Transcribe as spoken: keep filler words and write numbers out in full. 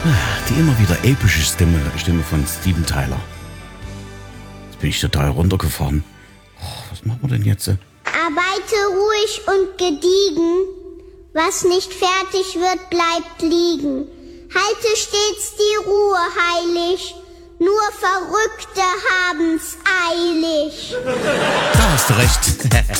Die immer wieder epische Stimme, Stimme von Steven Tyler. Jetzt bin ich total runtergefahren. Oh, was machen wir denn jetzt? Arbeite ruhig und gediegen. Was nicht fertig wird, bleibt liegen. Halte stets die Ruhe heilig. Nur Verrückte haben's eilig. Da hast du recht.